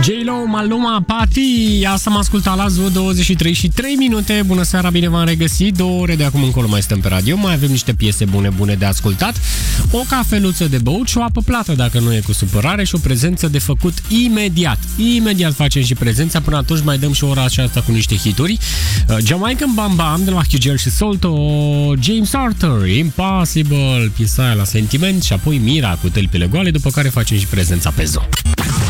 J-Lo, Maluma, Party. Asta am ascultat la Zoo, 23 și 3 minute. Bună seara, bine v-am regăsit. 2 ore de acum încolo mai stăm pe radio. Mai avem niște piese bune de ascultat. O cafeluță de băut și o apă plată dacă nu e cu supărare și o prezență de făcut imediat. Imediat facem și prezența. Până atunci mai dăm și ora aceasta cu niște hituri. Jamaican Bam Bam de la Hugel și Solto, James Arthur, Impossible, piesa aia la sentiment și apoi Mira cu tălpile goale, după care facem și prezența pe Zoo.